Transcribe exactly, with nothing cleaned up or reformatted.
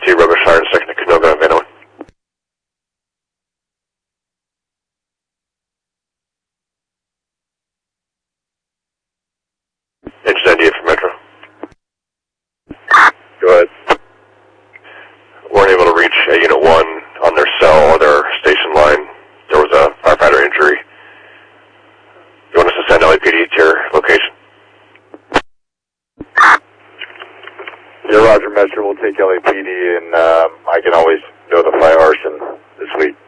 C, Rubber Siren, second to Canoga, Van Owen. Engine ninety-eight for Metro. Go ahead. Weren't able to reach a Unit one on their cell or their station line. There was a firefighter injury. You want us to send L A P D to your location? Yeah, Roger, Metro. We'll take L A P D, and um, I can always notify arson this week.